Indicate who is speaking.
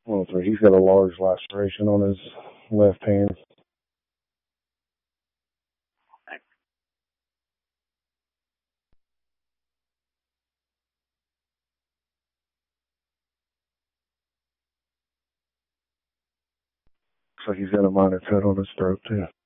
Speaker 1: Well, so he's got a large laceration on his left hand. Looks like he's got a minor cut on his throat too.